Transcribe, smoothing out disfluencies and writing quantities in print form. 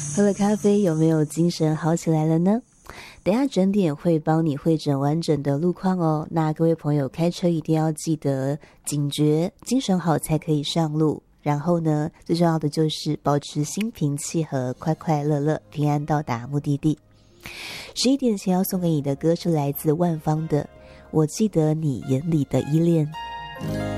喝了咖啡有没有精神好起来了呢？等下整点会帮你汇整完整的路况哦。那各位朋友开车一定要记得警觉，精神好才可以上路。然后呢，最重要的就是保持心平气和，快快乐乐，平安到达目的地。11点前要送给你的歌是来自万芳的《我记得你眼里的依恋》。